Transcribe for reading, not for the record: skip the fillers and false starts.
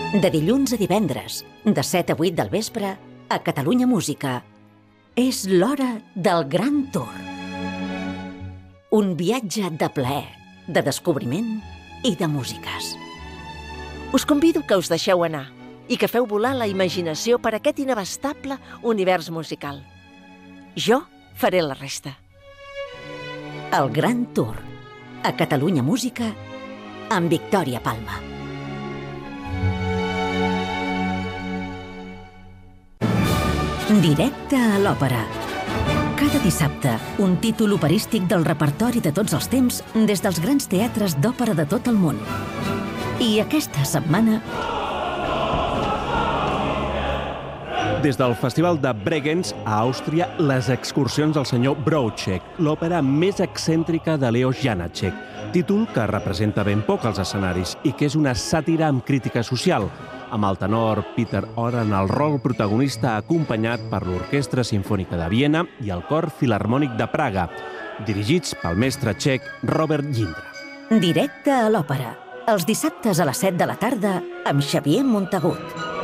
De dilluns a divendres, de 7 a 8 del vespre, a Catalunya Música. És l'hora del Gran Tour. Un viatge de plaer, de descobriment i de músiques. Us convido que us deixeu anar i que feu volar la imaginació per aquest inabastable univers musical. Jo faré la resta. El Gran Tour, a Catalunya Música, amb Victòria Palma. Directe a l'òpera. Cada dissabte, un títol operístic del repertori de tots els temps des dels grans teatres d'òpera de tot el món. I aquesta setmana... Des del Festival de Bregenz, a Àustria, les excursions del senyor Broadcheck, l'òpera més excèntrica de Leos Janáček, títol que representa ben poc als escenaris i que és una sàtira amb crítica social, amb el tenor Peter Orr en el rol protagonista acompanyat per l'Orquestra Simfònica de Viena i el Cor Filharmònic de Praga, dirigits pel mestre txec Robert Jindra. Directe a l'òpera, els dissabtes a les 7 de la tarda amb Xavier Montagut.